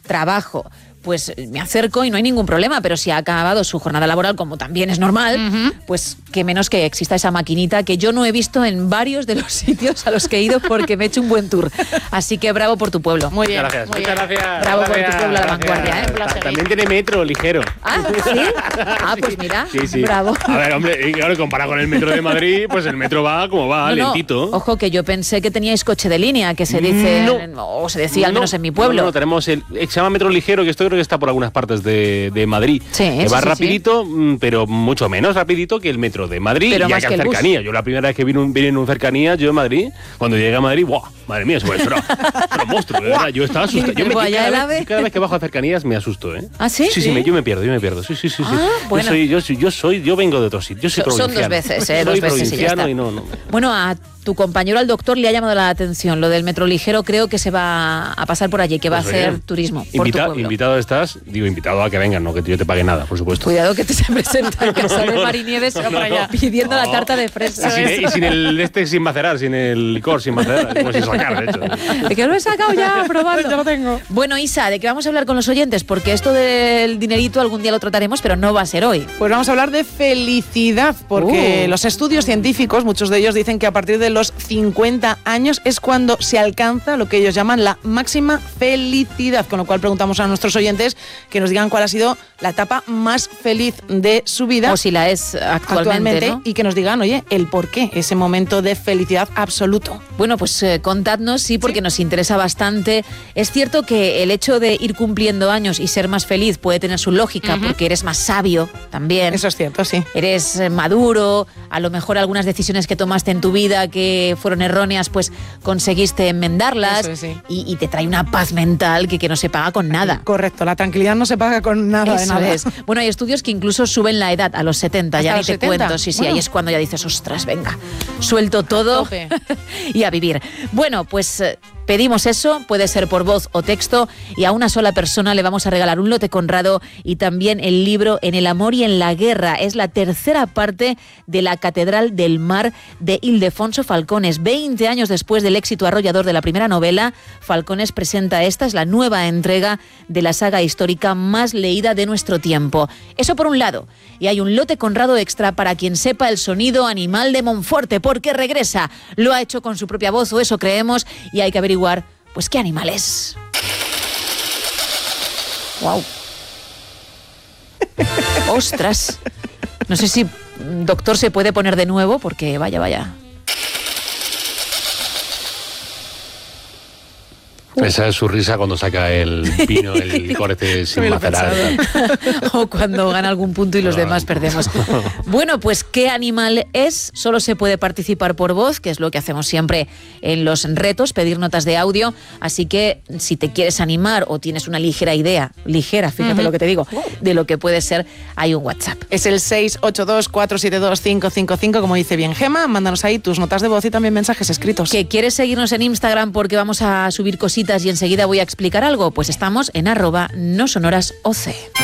trabajo, pues me acerco y no hay ningún problema, pero si ha acabado su jornada laboral, como también es normal, pues qué menos que exista esa maquinita que yo no he visto en varios de los sitios a los que he ido porque me he hecho un buen tour. Así que bravo por tu pueblo. Muy bien. Muchas gracias. Bravo por tu pueblo, La Vanguardia. También tiene metro ligero. Ah, ¿sí? Ah, pues mira, sí. bravo. A ver, hombre, y claro, comparado con el metro de Madrid, pues el metro va como va, lentito. Ojo, que yo pensé que teníais coche de línea, que se dice, o se decía al menos en mi pueblo. No, tenemos se llama metro ligero, que esto creo que está por algunas partes de Madrid. Sí, que va rapidito, pero mucho menos rapidito que el metro de Madrid, pero y más que que en el cercanía. Yo la primera vez que vine en un cercanía, yo en Madrid, cuando llegué a Madrid, ¡buah! Madre mía, eso era un monstruo, de verdad. Yo estaba asustado. Cada vez que bajo a cercanías me asusto, ¿eh? ¿Ah, sí? Sí, yo me pierdo. Sí. Ah, bueno. Yo vengo de otro sitio. Yo soy provinciano. Son dos veces, soy dos veces y ya está. Y no. Bueno, a tu compañero, al doctor, le ha llamado la atención lo del metro ligero. Creo que se va a pasar por allí, que va a hacer turismo por tu pueblo. Invitado estás, invitado a que vengan, no que yo te pague nada, por supuesto. Cuidado que te se presenta en casa de Marinieves pidiendo la tarta de fresa. Y sin macerar, sin el licor, sin macerar, pues sin sacar, de hecho. De que lo he sacado ya, probando. Ya lo tengo. Bueno, Isa, ¿de qué vamos a hablar con los oyentes? Porque esto del dinerito algún día lo trataremos, pero no va a ser hoy. Pues vamos a hablar de felicidad, porque los estudios científicos, muchos de ellos dicen que a partir de los 50 años es cuando se alcanza lo que ellos llaman la máxima felicidad, con lo cual preguntamos a nuestros oyentes que nos digan cuál ha sido la etapa más feliz de su vida. O si la es actualmente, ¿no? Y que nos digan, oye, el por qué, ese momento de felicidad absoluto. Bueno, pues contadnos, sí, porque nos interesa bastante. Es cierto que el hecho de ir cumpliendo años y ser más feliz puede tener su lógica, porque eres más sabio también. Eso es cierto, sí. Eres maduro, a lo mejor algunas decisiones que tomaste en tu vida que fueron erróneas, pues conseguiste enmendarlas. Eso es, sí. y te trae una paz mental que no se paga con nada. Correcto, la tranquilidad no se paga con nada. Eso es. Bueno, hay estudios que incluso suben la edad a los 70, ya ni te cuento. Sí, bueno. Ahí es cuando ya dices, ostras, venga, suelto todo y a vivir. Bueno, pues pedimos eso, puede ser por voz o texto, y a una sola persona le vamos a regalar un lote Conrado y también el libro En el amor y en la guerra. Es la tercera parte de La Catedral del Mar de Ildefonso Falcones. 20 años después del éxito arrollador de la primera novela, Falcones presenta esta, es la nueva entrega de la saga histórica más leída de nuestro tiempo. Eso por un lado. Y hay un lote Conrado extra para quien sepa el sonido animal de Monforte, porque regresa. Lo ha hecho con su propia voz, o eso creemos, y hay que averiguar, pues, qué animal es. ¡Wow! ¡Ostras! No sé si, doctor, se puede poner de nuevo, porque vaya. Esa es su risa cuando saca el pino, el licor este sin macerar. O cuando gana algún punto y los demás perdemos. Bueno, pues ¿qué animal es? Solo se puede participar por voz, que es lo que hacemos siempre en los retos, pedir notas de audio. Así que si te quieres animar o tienes una ligera idea, fíjate lo que te digo, de lo que puede ser, hay un WhatsApp. Es el 682-472-555, como dice bien Gema. Mándanos ahí tus notas de voz y también mensajes escritos. ¿Que quieres seguirnos en Instagram porque vamos a subir cositas y enseguida voy a explicar algo? Pues estamos en @nosonorasoc.